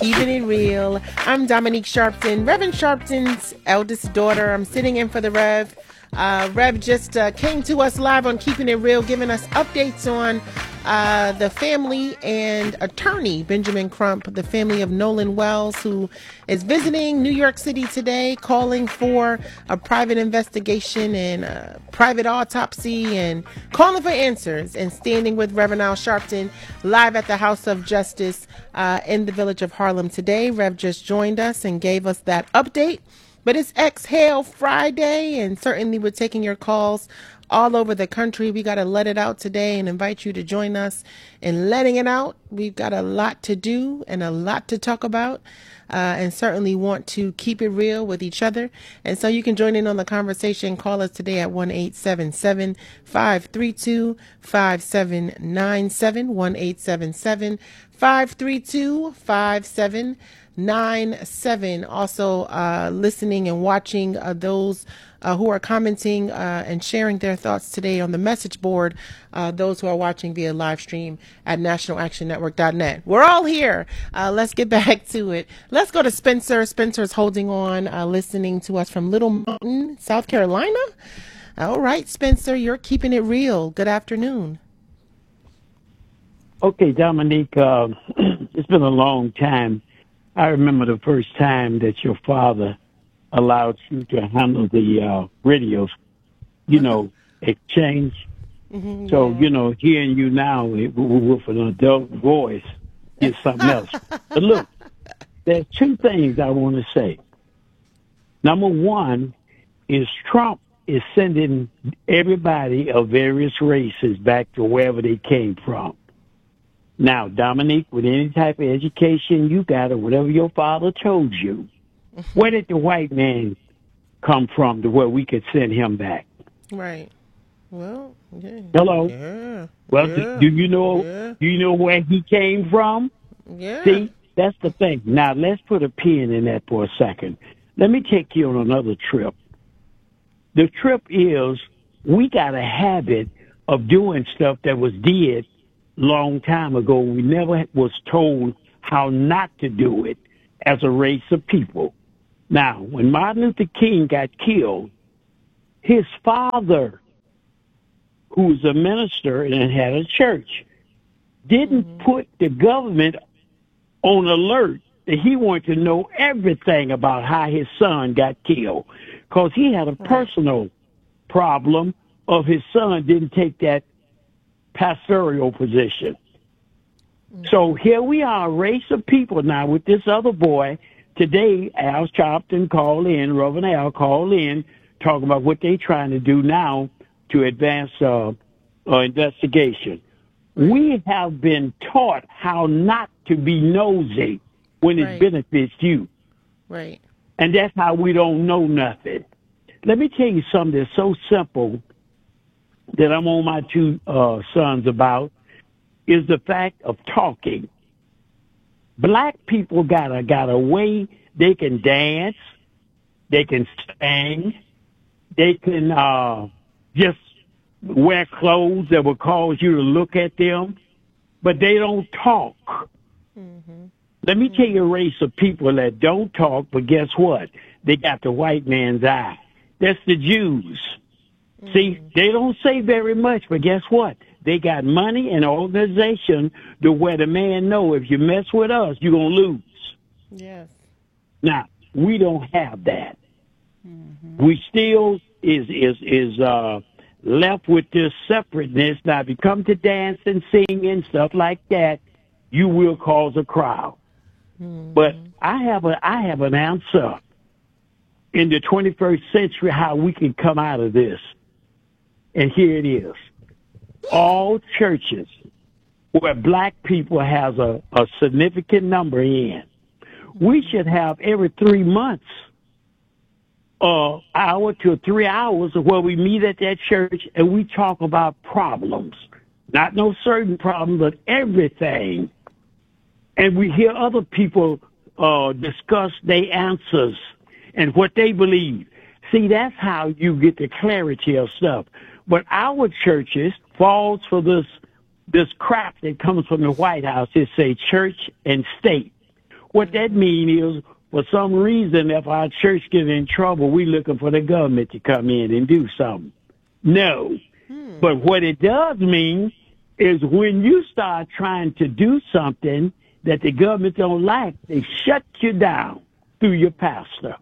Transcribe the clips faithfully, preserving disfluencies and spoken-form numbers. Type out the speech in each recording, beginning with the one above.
Keeping It Real. I'm Dominique Sharpton, Reverend Sharpton's eldest daughter. I'm sitting in for the Rev. Uh, Rev just uh, came to us live on Keeping It Real, giving us updates on uh, the family and attorney Benjamin Crump, the family of Nolan Wells, who is visiting New York City today, calling for a private investigation and a private autopsy and calling for answers, and standing with Reverend Al Sharpton live at the House of Justice uh, in the village of Harlem today. Rev just joined us and gave us that update. But it's Exhale Friday, and certainly we're taking your calls all over the country. We got to let it out today and invite you to join us in letting it out. We've got a lot to do and a lot to talk about, uh, and certainly want to keep it real with each other. And so you can join in on the conversation. Call us today at one eight seven seven, five three two, five seven nine seven, one eight seven seven, five three two, five seven nine seven. Also uh, listening and watching uh, those uh, who are commenting uh, and sharing their thoughts today on the message board, uh, those who are watching via live stream at national action network dot net. We're all here. Uh, let's get back to it. Let's go to Spencer. Spencer's holding on, uh, listening to us from Little Mountain, South Carolina. All right, Spencer, you're keeping it real. Good afternoon. Okay, Dominique, uh, it's been a long time. I remember the first time that your father allowed you to handle the uh, radios, you know, exchange. Mm-hmm, so, yeah. you know, hearing you now with an adult voice is something else. But look, there's two things I want to say. Number one is Trump is sending everybody of various races back to wherever they came from. Now, Dominique, with any type of education you got or whatever your father told you, where did the white man come from to where we could send him back? Right. Well, yeah. Hello? Yeah. Well, yeah. do you know yeah. do you know where he came from? Yeah. See, that's the thing. Now, let's put a pin in that for a second. Let me take you on another trip. The trip is we got a habit of doing stuff that was did long time ago. We never was told how not to do it as a race of people. Now, when Martin Luther King got killed, his father, who's a minister and had a church, didn't mm-hmm. put the government on alert that he wanted to know everything about how his son got killed, because he had a right. personal problem of his son didn't take that pastoral position. Mm-hmm. So here we are, a race of people now with this other boy. Today, Al Sharpton called in, Reverend Al called in, talking about what they're trying to do now to advance uh, uh, investigation. Right. We have been taught how not to be nosy when it right. benefits you. Right. And that's how we don't know nothing. Let me tell you something that's so simple that I'm on my two uh, sons about, is the fact of talking. Black people got a, got a way they can dance, they can sing, they can uh, just wear clothes that will cause you to look at them, but they don't talk. Mm-hmm. Let me mm-hmm. tell you a race of people that don't talk, but guess what? They got the white man's eye. That's the Jews. Mm-hmm. See, they don't say very much, but guess what? They got money and organization to where the man know if you mess with us, you're going to lose. Yes. Now, we don't have that. Mm-hmm. We still is is is uh, left with this separateness. Now, if you come to dance and sing and stuff like that, you will cause a crowd. Mm-hmm. But I have a I have an answer in the twenty-first century how we can come out of this. And here it is. All churches where black people has a, a significant number in, we should have every three months, uh, hour to three hours where we meet at that church and we talk about problems. Not no certain problem, but everything. And we hear other people uh, discuss their answers and what they believe. See, that's how you get the clarity of stuff. But our churches falls for this this crap that comes from the White House. It say church and state. What that means is, for some reason, if our church gets in trouble, we looking for the government to come in and do something. No. Hmm. But what it does mean is when you start trying to do something that the government don't like, they shut you down through your pastor.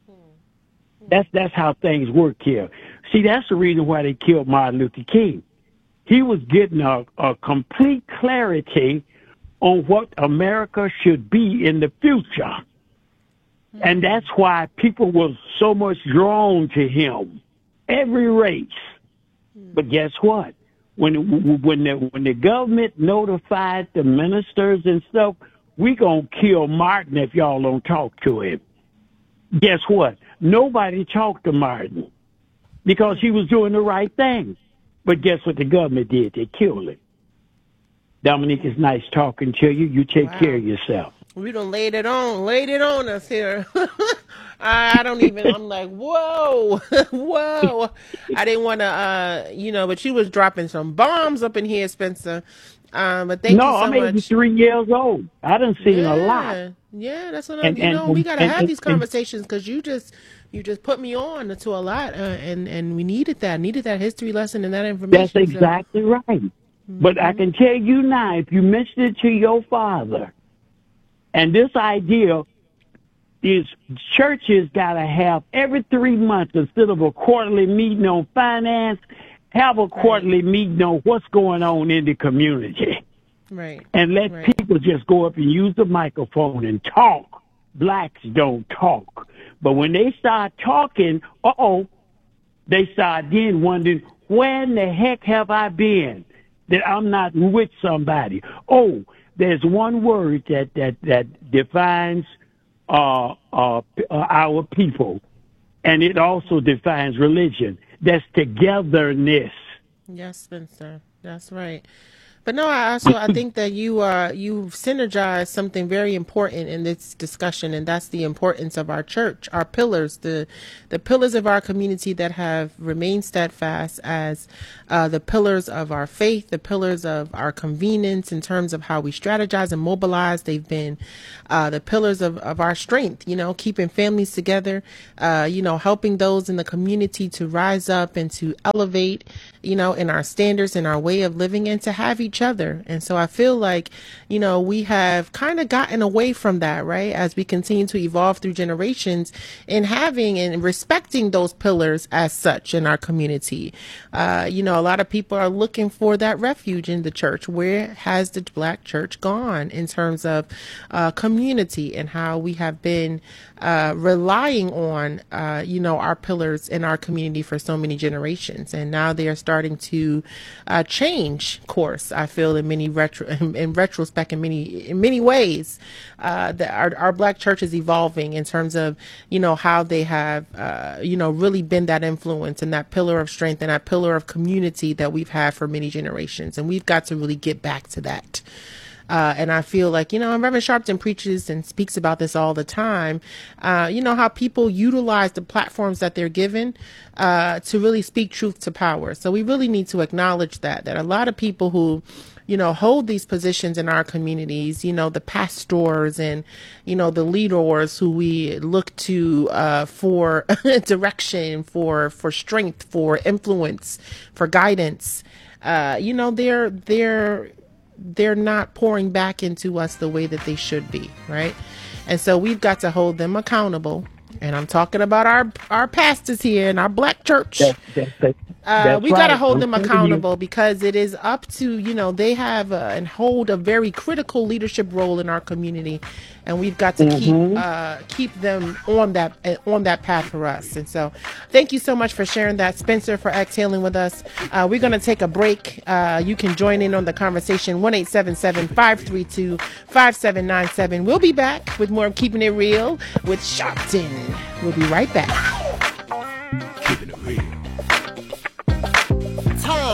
That's that's how things work here. See, that's the reason why they killed Martin Luther King. He was getting a, a complete clarity on what America should be in the future. And that's why people were so much drawn to him, every race. But guess what? When when the, when the government notified the ministers and stuff, we gonna kill Martin if y'all don't talk to him. Guess what? Nobody talked to Martin because he was doing the right thing. But guess what the government did? They killed him. Dominique, it's nice talking to you. You take wow. care of yourself. We done laid it on, laid it on us here. I, I don't even, I'm like, whoa, whoa. I didn't want to, uh, you know, but you was dropping some bombs up in here, Spencer. Um, but thank no, you so I'm much. eighty-three years old. I done seen yeah, a lot. Yeah, that's what I'm, and, you and, know, we got to have and, these conversations because you just, you just put me on to a lot. Uh, and, and we needed that, needed that history lesson and that information. That's exactly so. right. Mm-hmm. But I can tell you now, if you mention it to your father, and this idea is churches got to have every three months, instead of a quarterly meeting on finance, have a quarterly right. meeting on what's going on in the community. Right. And let right. people just go up and use the microphone and talk. Blacks don't talk. But when they start talking, uh-oh, they start then wondering, where in the heck have I been that I'm not with somebody? Oh, there's one word that, that, that defines uh, uh, our people, and it also defines religion. That's togetherness. Yes, Spencer. That's right. But no, I also I think that you uh you've synergized something very important in this discussion, and that's the importance of our church, our pillars, the the pillars of our community that have remained steadfast as uh, the pillars of our faith, the pillars of our convenience in terms of how we strategize and mobilize. They've been uh, the pillars of, of our strength, you know, keeping families together, uh, you know, helping those in the community to rise up and to elevate, you know, in our standards and our way of living and to have each other. And so I feel like, you know, we have kind of gotten away from that, right? As we continue to evolve through generations in having and respecting those pillars as such in our community. Uh, you know, a lot of people are looking for that refuge in the church. Where has the Black church gone in terms of uh, community and how we have been uh, relying on, uh, you know, our pillars in our community for so many generations. And now they are starting to uh, change course. I feel in many retro, in retrospect, in many in many ways, uh, that our our Black church is evolving in terms of, you know, how they have uh, you know really been that influence and that pillar of strength and that pillar of community that we've had for many generations, and we've got to really get back to that. Uh, and I feel like, you know, and Reverend Sharpton preaches and speaks about this all the time. Uh, you know, how people utilize the platforms that they're given uh, to really speak truth to power. So we really need to acknowledge that, that a lot of people who, you know, hold these positions in our communities, you know, the pastors and, you know, the leaders who we look to uh, for direction, for for strength, for influence, for guidance. Uh, you know, they're they're they're not pouring back into us the way that they should be, right? And so we've got to hold them accountable. And I'm talking about our our pastors here in our Black church. That's, that's, that's, uh, we right. got to hold I'm them accountable you. because it is up to, you know, they have a, and hold a very critical leadership role in our community. And we've got to mm-hmm. keep uh, keep them on that on that path for us. And so thank you so much for sharing that, Spencer, for exhaling with us. Uh, we're going to take a break. Uh, you can join in on the conversation, one eight seven seven, five three two, five seven nine seven. We'll be back with more of Keeping It Real with Sharpton. We'll be right back. Keeping it real. Time is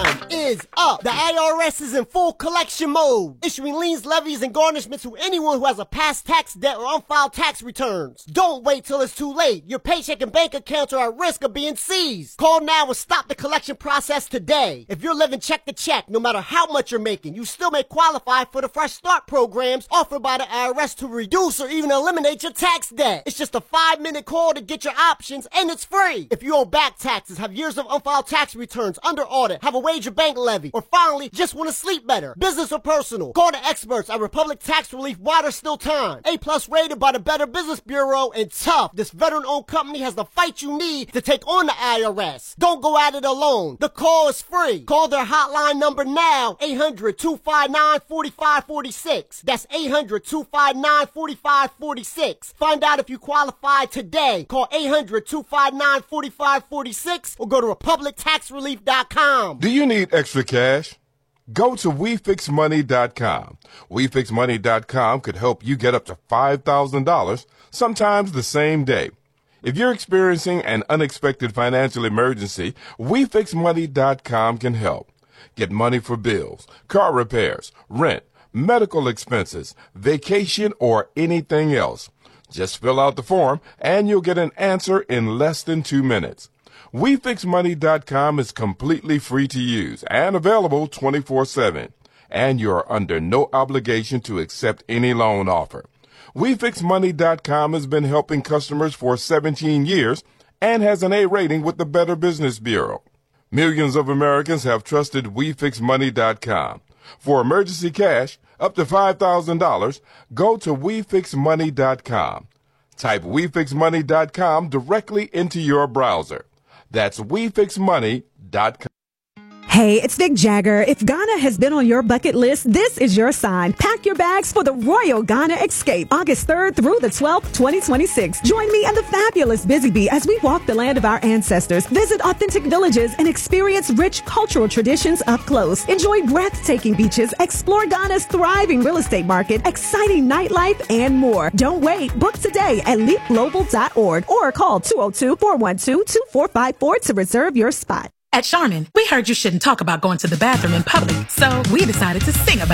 is up. The I R S is in full collection mode, issuing liens, levies, and garnishments to anyone who has a past tax debt or unfiled tax returns. Don't wait till it's too late. Your paycheck and bank accounts are at risk of being seized. Call now and stop the collection process today. If you're living check to check, no matter how much you're making, you still may qualify for the Fresh Start programs offered by the I R S to reduce or even eliminate your tax debt. It's just a five-minute call to get your options, and it's free. If you owe back taxes, have years of unfiled tax returns, under audit, have a wage or bank levy, or finally just want to sleep better, business or personal, call the experts at Republic Tax Relief while there's still time. A-plus rated by the Better Business Bureau, and tough. This veteran-owned company has the fight you need to take on the I R S. Don't go at it alone. The call is free. Call their hotline number now, eight hundred, two five nine, four five four six. That's eight hundred, two five nine, four five four six. Find out if you qualify today. Call eight hundred, two five nine, four five four six or go to republic tax relief dot com. Do you need extra cash? Go to we fix money dot com. we fix money dot com could help you get up to five thousand dollars, sometimes the same day. If you're experiencing an unexpected financial emergency, we fix money dot com can help. Get money for bills, car repairs, rent, medical expenses, vacation, or anything else. Just fill out the form and you'll get an answer in less than two minutes. we fix money dot com is completely free to use and available twenty-four seven. And you're under no obligation to accept any loan offer. we fix money dot com has been helping customers for seventeen years and has an A rating with the Better Business Bureau. Millions of Americans have trusted we fix money dot com. For emergency cash, up to five thousand dollars, go to we fix money dot com. Type we fix money dot com directly into your browser. That's we fix money dot com. Hey, it's Vic Jagger. If Ghana has been on your bucket list, this is your sign. Pack your bags for the Royal Ghana Escape, August third through the twelfth, twenty twenty-six. Join me and the fabulous Busy Bee as we walk the land of our ancestors, visit authentic villages, and experience rich cultural traditions up close. Enjoy breathtaking beaches, explore Ghana's thriving real estate market, exciting nightlife, and more. Don't wait. Book today at leap global dot org or call two oh two, four one two, two four five four to reserve your spot. At Charmin, we heard you shouldn't talk about going to the bathroom in public, so we decided to sing about it.